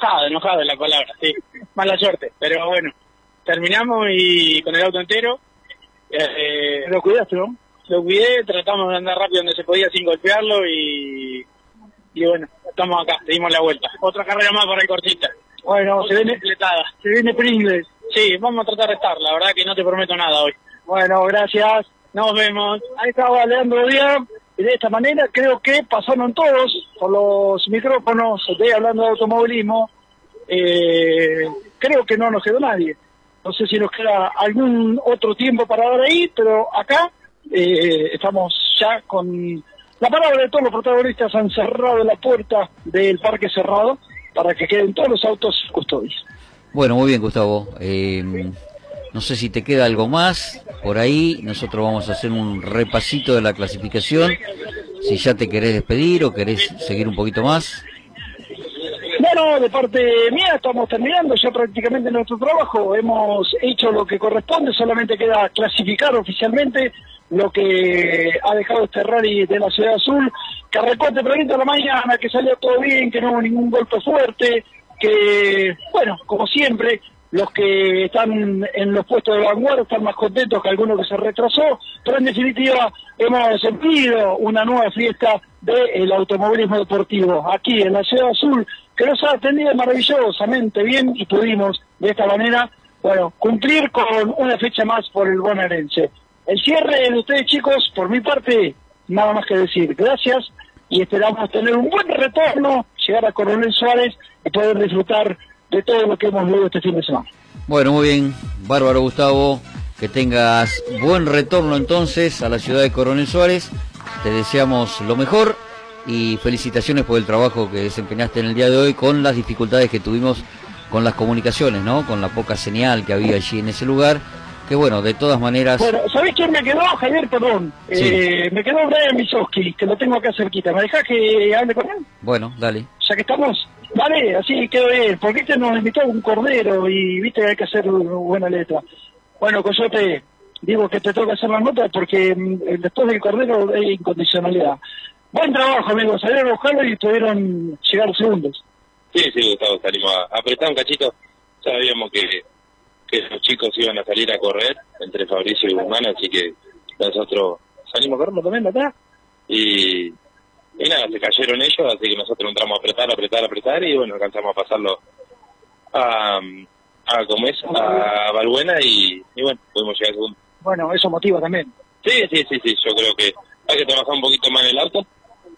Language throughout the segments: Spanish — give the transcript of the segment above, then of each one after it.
enojado es la palabra, sí, mala suerte, pero bueno, terminamos y con el auto entero. ¿Lo cuidaste, no? Lo cuidé, tratamos de andar rápido donde se podía sin golpearlo y bueno, estamos acá, le dimos la vuelta. Otra carrera más para el cortista. Bueno, se viene Pringles. Sí, vamos a tratar de estar, la verdad que no te prometo nada hoy. Bueno, gracias. Nos vemos. Ahí estaba Leandro Díaz. Y de esta manera creo que pasaron todos por los micrófonos, estoy hablando de automovilismo. Creo que no nos quedó nadie. No sé si nos queda algún otro tiempo para dar ahí, pero acá estamos ya con la palabra de todos los protagonistas. Han cerrado la puerta del parque cerrado para que queden todos los autos custodios. Bueno, muy bien, Gustavo. No sé si te queda algo más por ahí. Nosotros vamos a hacer un repasito de la clasificación. Si ya te querés despedir o querés seguir un poquito más. Bueno, de parte mía estamos terminando ya prácticamente nuestro trabajo. Hemos hecho lo que corresponde, solamente queda clasificar oficialmente lo que ha dejado este rally de la Ciudad Azul, que arrancó tempranito a la mañana, que salió todo bien, que no hubo ningún golpe fuerte, que, bueno, como siempre, los que están en los puestos de vanguardia están más contentos que alguno que se retrasó, pero en definitiva hemos sentido una nueva fiesta del automovilismo deportivo aquí en la Ciudad Azul, que nos ha atendido maravillosamente bien y pudimos de esta manera, bueno, cumplir con una fecha más por el bonaerense. El cierre de ustedes, chicos, por mi parte, nada más que decir gracias y esperamos tener un buen retorno, llegar a Coronel Suárez y poder disfrutar de todo lo que hemos vivido este fin de semana. Bueno, muy bien, bárbaro, Gustavo, que tengas buen retorno entonces a la ciudad de Coronel Suárez. Te deseamos lo mejor y felicitaciones por el trabajo que desempeñaste en el día de hoy con las dificultades que tuvimos con las comunicaciones, ¿no? Con la poca señal que había allí en ese lugar, que bueno, de todas maneras... Bueno, ¿sabés quién me quedó, Javier? Perdón. Sí. Me quedó Brian Misowski, que lo tengo acá cerquita. ¿Me dejás que hable con él? Bueno, dale. Ya que estamos, dale, así quedó bien, porque este nos invitó a un cordero y viste que hay que hacer buena letra. Bueno, Coyote, digo que te toca hacer la nota porque después del cordero hay incondicionalidad. Buen trabajo, amigos, salieron a buscarlo y pudieron llegar segundos. Sí, Gustavo, salimos a apretar un cachito. Sabíamos que los chicos iban a salir a correr entre Fabricio y Guzmán, así que nosotros salimos a correr también atrás y nada, se cayeron ellos, así que nosotros entramos a apretar y bueno, alcanzamos a pasarlo a Balbuena y bueno, pudimos llegar a segundo. Bueno, eso motiva también. Sí, yo creo que hay que trabajar un poquito más en el auto.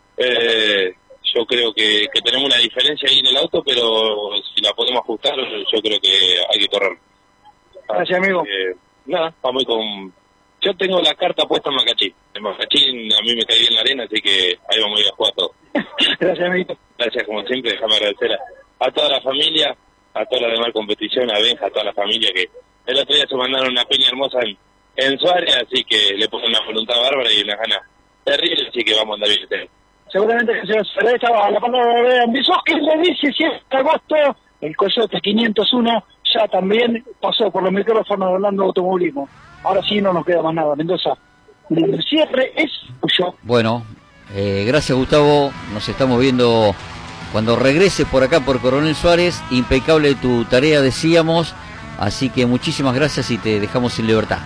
Yo creo que tenemos una diferencia ahí en el auto, pero si la podemos ajustar, yo creo que hay que correr. Gracias, amigo. Nada, vamos con... Yo tengo la carta puesta en Macachín. En Macachín a mí me cae bien la arena, así que ahí vamos a ir a jugar todo. Gracias, amigo. Gracias, como siempre, déjame agradecer a toda la familia, a toda la demás competición, a Benja, a toda la familia, que el otro día se mandaron una peña hermosa en Suárez, así que le puse una voluntad bárbara y unas ganas terribles, así que vamos a andar bien. Seguramente que se estaba la palabra de Ambizowski el 17 de agosto, el Coyote 501 ya también pasó por los micrófonos hablando de automovilismo. Ahora sí no nos queda más nada, Mendoza. El cierre es tuyo. Bueno, gracias, Gustavo, nos estamos viendo cuando regrese por acá por Coronel Suárez. Impecable tu tarea, decíamos, así que muchísimas gracias y te dejamos sin libertad.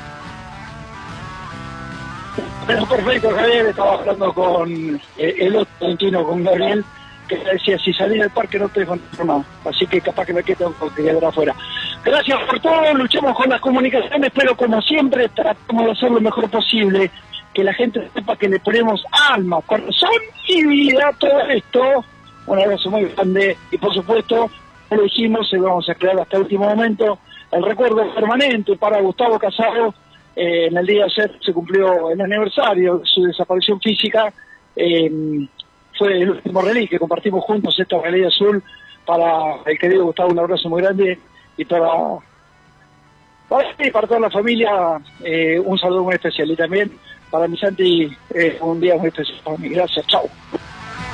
Pero perfecto, Javier, estaba hablando con el otro argentino, con Gabriel, que decía, si salí del parque no te dejo nada, así que capaz que me quedo porque quedará afuera. Gracias por todo, luchamos con las comunicaciones, pero como siempre tratamos de hacer lo mejor posible, que la gente sepa que le ponemos alma, corazón y vida a todo esto. Un abrazo muy grande y por supuesto, como lo dijimos, y vamos a crear hasta el último momento el recuerdo permanente para Gustavo Casado. En el día de ayer se cumplió el aniversario de su desaparición física. Fue el último rally que compartimos juntos esta Rally Azul. Para el querido Gustavo, un abrazo muy grande y para toda la familia un saludo muy especial y también para mi Santi un día muy especial para mí. Gracias, chao.